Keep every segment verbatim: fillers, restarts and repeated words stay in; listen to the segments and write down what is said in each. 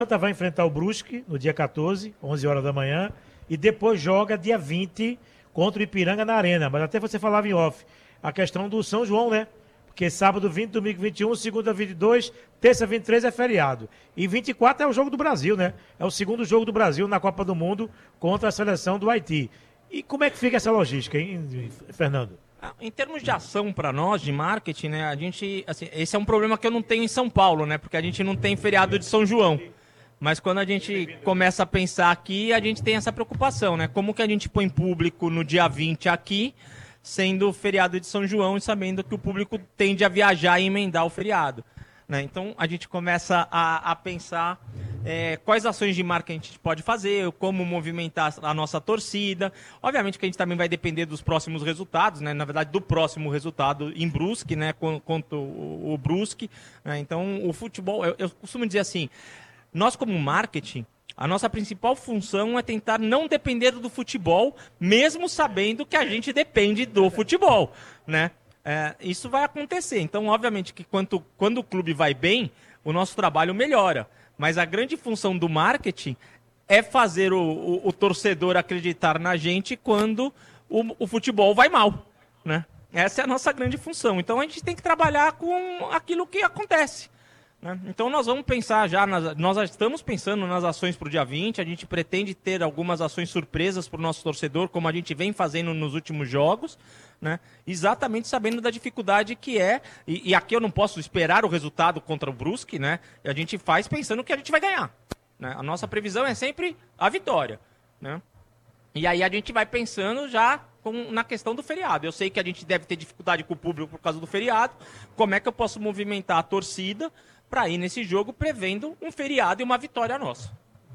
Santa vai enfrentar o Brusque no dia quatorze, onze horas da manhã, e depois joga dia vinte contra o Ipiranga na Arena. Mas até você falava em off, a questão do São João, né? Porque sábado vinte, domingo vinte e um, segunda vinte e dois, terça vinte e três é feriado. E vinte e quatro é o jogo do Brasil, né? É o segundo jogo do Brasil na Copa do Mundo contra a seleção do Haiti. E como é que fica essa logística, hein, Fernando? Em termos de ação para nós, de marketing, né, a gente, assim, esse é um problema que eu não tenho em São Paulo, né? Porque a gente não tem feriado de São João. Mas quando a gente começa a pensar aqui, a gente tem essa preocupação, né? Como que a gente põe público no dia vinte aqui, sendo feriado de São João e sabendo que o público tende a viajar e emendar o feriado, né? Então a gente começa a, a pensar é, quais ações de marketing a gente pode fazer, como movimentar a nossa torcida. Obviamente que a gente também vai depender dos próximos resultados, né? Na verdade, do próximo resultado em Brusque, né? Contra o, o Brusque, né? Então o futebol, eu, eu costumo dizer assim, nós, como marketing, a nossa principal função é tentar não depender do futebol, mesmo sabendo que a gente depende do futebol, né? É, isso vai acontecer. Então, obviamente, que quando, quando o clube vai bem, o nosso trabalho melhora. Mas a grande função do marketing é fazer o, o, o torcedor acreditar na gente quando o, o futebol vai mal, né? Essa é a nossa grande função. Então, a gente tem que trabalhar com aquilo que acontece. Então nós vamos pensar já, nas, nós já estamos pensando nas ações para o dia vinte, a gente pretende ter algumas ações surpresas para o nosso torcedor, como a gente vem fazendo nos últimos jogos, né? Exatamente sabendo da dificuldade que é, e, e aqui eu não posso esperar o resultado contra o Brusque, né? E a gente faz pensando que a gente vai ganhar, né? A nossa previsão é sempre a vitória, né? E aí a gente vai pensando já com, na questão do feriado. Eu sei que a gente deve ter dificuldade com o público por causa do feriado, como é que eu posso movimentar a torcida para ir nesse jogo prevendo um feriado e uma vitória nossa.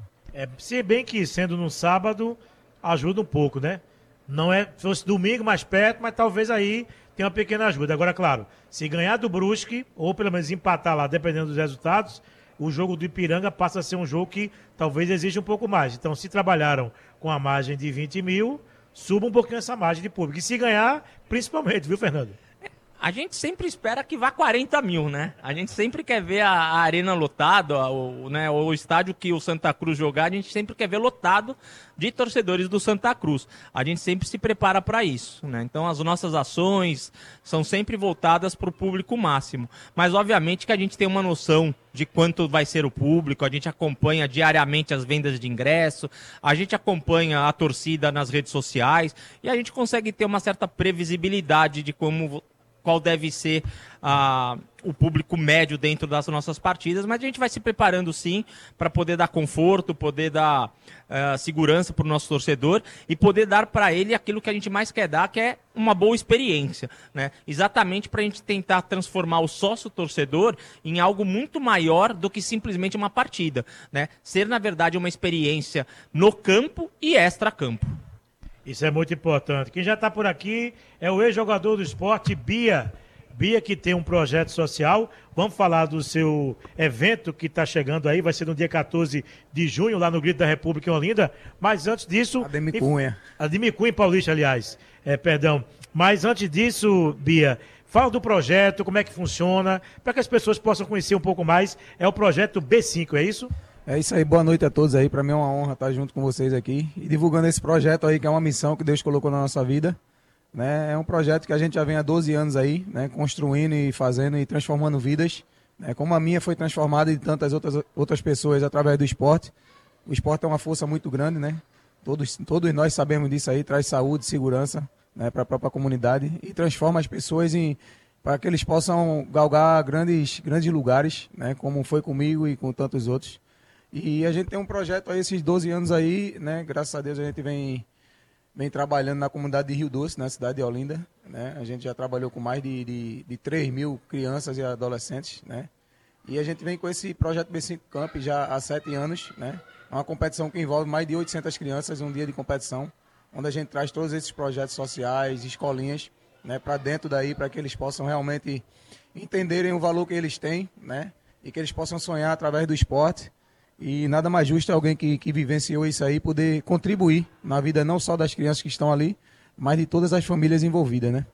É, se bem que sendo no sábado, ajuda um pouco, né? Não é, se fosse domingo mais perto, mas talvez aí tenha uma pequena ajuda. Agora, claro, se ganhar do Brusque, ou pelo menos empatar lá, dependendo dos resultados, o jogo do Ipiranga passa a ser um jogo que talvez exija um pouco mais. Então, se trabalharam com a margem de vinte mil, suba um pouquinho essa margem de público. E se ganhar, principalmente, viu, Fernando? A gente sempre espera que vá quarenta mil, né? A gente sempre quer ver a, a arena lotada, o, né, o estádio que o Santa Cruz jogar, a gente sempre quer ver lotado de torcedores do Santa Cruz. A gente sempre se prepara para isso, né? Então as nossas ações são sempre voltadas para o público máximo. Mas obviamente que a gente tem uma noção de quanto vai ser o público, a gente acompanha diariamente as vendas de ingresso, a gente acompanha a torcida nas redes sociais e a gente consegue ter uma certa previsibilidade de como... qual deve ser ah, o público médio dentro das nossas partidas, mas a gente vai se preparando sim para poder dar conforto, poder dar ah, segurança para o nosso torcedor e poder dar para ele aquilo que a gente mais quer dar, que é uma boa experiência, né? Exatamente para a gente tentar transformar o sócio-torcedor em algo muito maior do que simplesmente uma partida, né? Ser, na verdade, uma experiência no campo e extra-campo. Isso é muito importante. Quem já está por aqui é o ex-jogador do esporte, Bia. Bia, que tem um projeto social. Vamos falar do seu evento que está chegando aí. Vai ser no dia quatorze de junho, lá no Grito da República em Olinda. Mas antes disso... Ademir Cunha. Ademir Cunha, Paulista, aliás. É, perdão. Mas antes disso, Bia, fala do projeto, como é que funciona, para que as pessoas possam conhecer um pouco mais. É o projeto B cinco, é isso? É isso aí, boa noite a todos aí, para mim é uma honra estar junto com vocês aqui e divulgando esse projeto aí, que é uma missão que Deus colocou na nossa vida, né? É um projeto que a gente já vem há doze anos aí, né? Construindo e fazendo e transformando vidas, né? Como a minha foi transformada e de tantas outras, outras pessoas através do esporte. O esporte é uma força muito grande, né? Todos, todos nós sabemos disso aí, traz saúde, segurança, né? Para a própria comunidade e transforma as pessoas em... para que eles possam galgar grandes, grandes lugares, né? Como foi comigo e com tantos outros. E a gente tem um projeto aí, esses doze anos aí, né? Graças a Deus a gente vem, vem trabalhando na comunidade de Rio Doce, na cidade de Olinda, né? A gente já trabalhou com mais de, de, de três mil crianças e adolescentes, né? E a gente vem com esse projeto B cinco Camp já há sete anos, né? É uma competição que envolve mais de oitocentas crianças, um dia de competição, onde a gente traz todos esses projetos sociais, escolinhas, né? Para dentro daí, para que eles possam realmente entenderem o valor que eles têm, né? E que eles possam sonhar através do esporte. E nada mais justo é alguém que, que vivenciou isso aí poder contribuir na vida não só das crianças que estão ali, mas de todas as famílias envolvidas, né?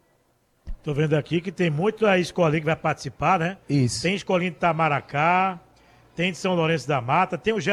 Tô vendo aqui que tem muita escolinha que vai participar, né? Isso. Tem escolinha de Itamaracá, tem de São Lourenço da Mata, tem o